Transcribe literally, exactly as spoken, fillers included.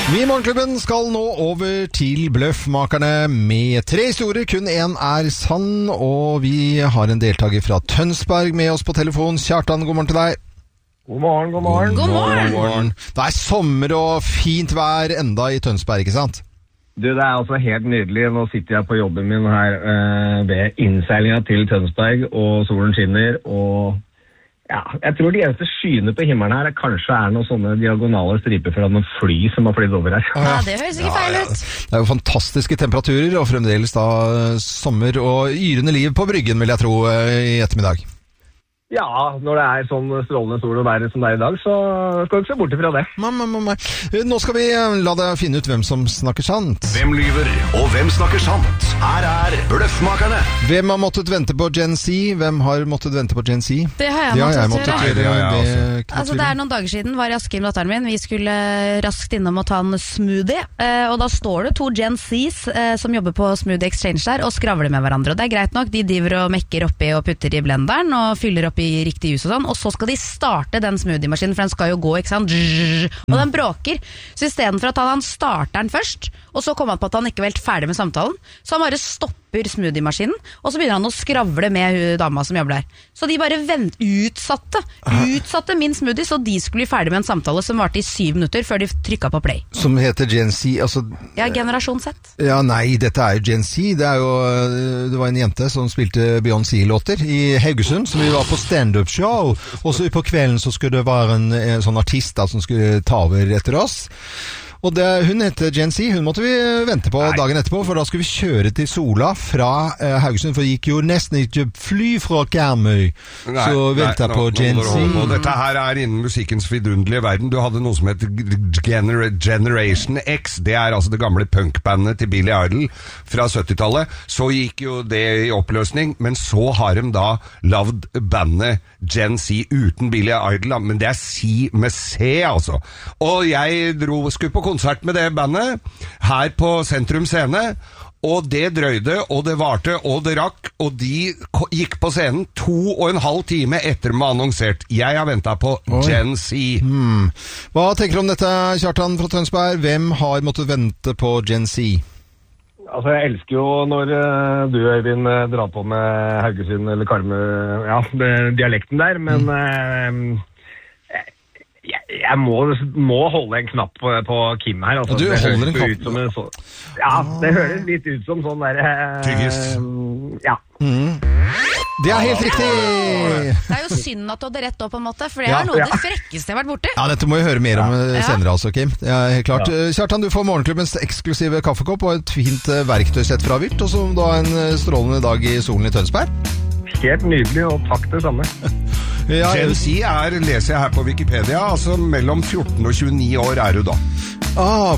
Vi i Morgenklubben skal nå over til Bløffmakerne med tre historier. Kun en er sann, og vi har en deltaker fra Tønsberg med oss på telefon. Kjartan, god morgen til deg. God morgen, god morgen. God morgen. God morgen. Det er sommer og fint vær enda i Tønsberg, ikke sant? Du, det er altså helt nydelig. Nå sitter jeg på jobben min her øh, ved innseilinga til Tønsberg, og solen skinner, og ja, jeg tror de eneste skyene på himmelen her er kanskje er noen sånne diagonale striper fra noen fly som har flyttet over her. Ja, det høres ikke feil ut. Det er jo fantastiske temperaturer, og fremdeles da sommer og yrende liv på bryggen, vil jeg tro, i ettermiddag. Ja, når det er sånn strålende sol og vær som det er i dag, så skal du ikke se bort ifra det. Mamma, mamma. Nå skal vi la deg finne ut hvem som snakker sant. Hvem lyver, og hvem snakker sant? Her er Bløffmakerne. Hvem har måttet vente på Gen Z? Hvem har måttet vente på Gen Z? Det har jeg Det har jeg måttet måttet gjøre. gjøre. Ja, ja, ja, Det- Altså, det er noen dager siden var jeg Askim, datteren min. Vi skulle raskt innom og ta en smoothie, eh, og da står det to Gen Z's eh, som jobber på Smoothie Exchange der og skravler med hverandre. Og det er greit nok, de driver og mekker oppi og putter i blenderen og fyller oppi i riktig jus og sånn, og så skal de starte den smoothie-maskinen, for den skal jo gå, ikke sant? Og den bråker. Så i stedet for at han starter den først, og så kommer han på at han ikke var helt ferdig med samtalen, så han bare stopper smoothie-maskinen, og så begynner han å skravle med hun dama som jobber der. Så de bare vent, utsatte, utsatte min smoothie, så de skulle bli ferdig med en samtale som varte i syv minutter før de trykket på play. Som heter Gen Z, altså... Ja, generasjon Z. Ja, nei, dette er jo Gen Z. Det er jo, det var en jente som spilte Beyoncé-låter i Haugesund, som vi var på stand-up-show, og så på kvelden så skulle det være en, en sånn artist da, som skulle ta over etter oss. Og det, hun heter Gen Z, hun måtte vi vente på dagen etterpå, for da skulle vi kjøre til Sola fra eh, Haugesund, for det gikk jo nesten ikke fly fra Karmøy. Nei, Så nei, ventet jeg på nå- Gen nå- Z. Og dette her er innen musikkens vidunderlige verden. Du hadde noe som heter Gener Generation X. Det er altså det gamle punkbandet til Billy Idol fra syttitallet. Så gikk jo det i oppløsning, men så har de da lavd bandet Gen Z uten Billy Idol, da. Men det er C med C, altså. Og jeg dro, skulle på konsert med det bandet her på Sentrum Scene, og det drøyde, og det varte, og det rakk, og de ko- gikk på scenen to og en halv time etter de var annonsert. Jeg har ventet på Oi. Gen Z. Hmm. Hva tenker du om dette, Kjartan fra Tønsberg? Hvem har måttet vente på Gen Z? Altså, jeg elsker jo når uh, du, Øyvind, uh, drar på med Haugesund eller Karmøy, ja, det, dialekten der, men uh, jeg, jeg må, må holde en knapp på, på Kim her. Altså, Ja, du det holder høres en knapp? ut som en så, ja, det høres litt ut som sånn der... Uh, Tyggis. Ja. Det er helt riktig! Det er jo synd at du hadde rett opp på en måte, for det Ja. er noe av Ja. det frekkeste jeg har vært borte. Ja, dette må vi høre mer om eh, Ja. senere altså, Kim. Det er helt klart. Eh, Kjartan, du får Morgenklubbens eksklusive kaffekopp og et fint eh, verktøysett fra Virt, og så da en eh, strålende dag i solen i Tønsberg. Helt nydelig, og takk det samme. Ja, Gen Z er, leser jeg her på Wikipedia, altså mellom fjorten og tjueni år er du da. ah,